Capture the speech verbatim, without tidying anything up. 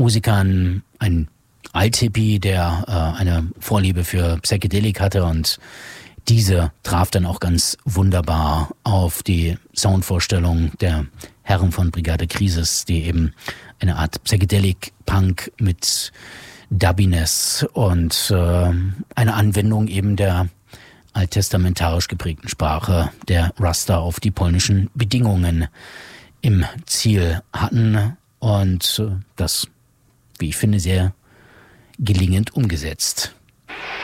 Musikern, ein Althippie, der äh, eine Vorliebe für Psychedelik hatte, und diese traf dann auch ganz wunderbar auf die Soundvorstellung der Herren von Brigade Krisis, die eben eine Art Psychedelic-Punk mit Dubbiness und äh, eine Anwendung eben der alttestamentarisch geprägten Sprache der Rasta auf die polnischen Bedingungen im Ziel hatten, und äh, das, wie ich finde, sehr gelingend umgesetzt.